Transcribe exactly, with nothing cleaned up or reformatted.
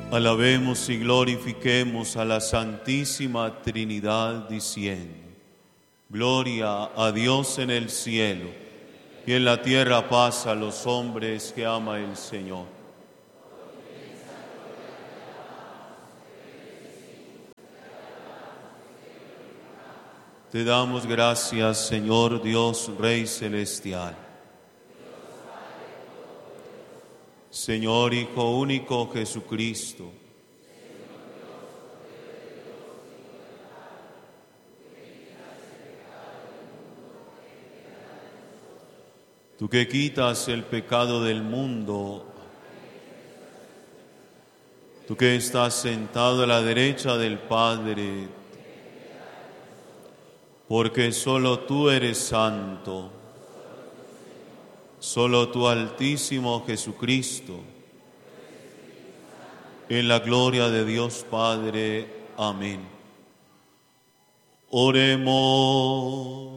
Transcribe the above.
Alabemos y glorifiquemos a la Santísima Trinidad diciendo: Gloria a Dios en el cielo, y en la tierra paz a los hombres que ama el Señor. Te damos gracias, Señor Dios, Rey celestial. Señor Hijo único Jesucristo, tú que quitas el pecado del mundo, tú que estás sentado a la derecha del Padre, porque solo tú eres santo, solo tú, Altísimo Jesucristo, en la gloria de Dios Padre. Amén. Oremos.